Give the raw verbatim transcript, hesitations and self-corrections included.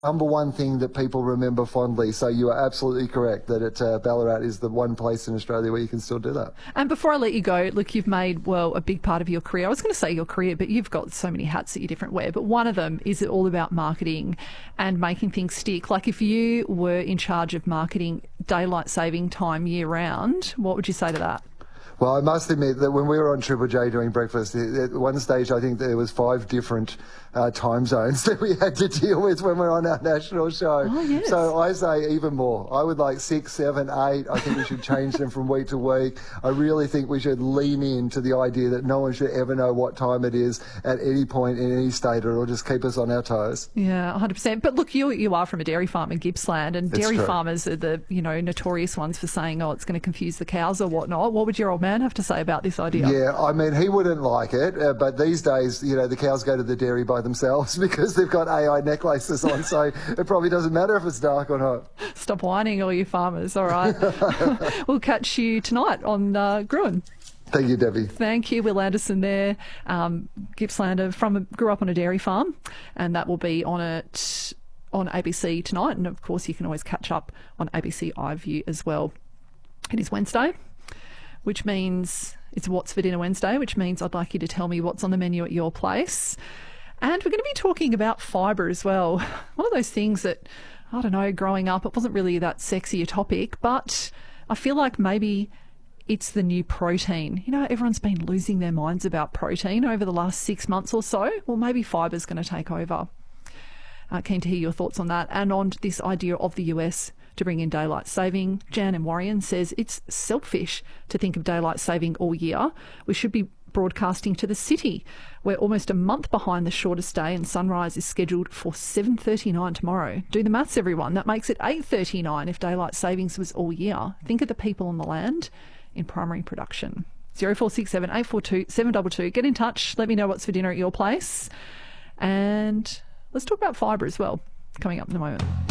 number one thing that people remember fondly. So you are absolutely correct that it, uh, Ballarat is the one place in Australia where you can still do that. And before I let you go, look, you've made, well, a big part of your career. I was going to say your career, but you've got so many hats that you different wear. But one of them is all about marketing and making things stick. Like if you were in charge of marketing daylight saving time year round, what would you say to that? Well, I must admit that when we were on Triple J doing breakfast, at one stage I think there was five different uh, time zones that we had to deal with when we were on our national show. Oh, yes. So I say even more. I would like six, seven, eight. I think we should change them from week to week. I really think we should lean into the idea that no one should ever know what time it is at any point in any state, or it'll just keep us on our toes. Yeah, one hundred percent. But look, you you are from a dairy farm in Gippsland, and It's dairy true. farmers are the, you know, notorious ones for saying, oh, it's going to confuse the cows or whatnot. What would your old man have to say about this idea? Yeah, I mean, he wouldn't like it, uh, but these days, you know, the cows go to the dairy by themselves because they've got A I necklaces on, so it probably doesn't matter if it's dark or not. Stop whining, all you farmers. All right. We'll catch you tonight on uh, Gruen. Thank you, Debbie. Thank you, Will Anderson there, um, Gippslander, from grew up on a dairy farm, and that will be on it on A B C tonight. And of course, you can always catch up on A B C iView as well. It is Wednesday, which means it's What's for Dinner Wednesday, which means I'd like you to tell me what's on the menu at your place. And we're going to be talking about fibre as well. One of those things that, I don't know, growing up, it wasn't really that sexy a topic, but I feel like maybe it's the new protein. You know, everyone's been losing their minds about protein over the last six months or so. Well, maybe fibre's going to take over. Uh, keen to hear your thoughts on that and on this idea of the U S to bring in daylight saving. Jan and Warrion says it's selfish to think of daylight saving all year. We should be broadcasting to the city. We're almost a month behind the shortest day, and sunrise is scheduled for seven thirty-nine tomorrow. Do the maths, everyone. That makes it eight thirty-nine if daylight savings was all year. Think of the people on the land in primary production. zero four six seven, eight four two, seven two two. Get in touch. Let me know what's for dinner at your place. And let's talk about fibre as well, coming up in a moment.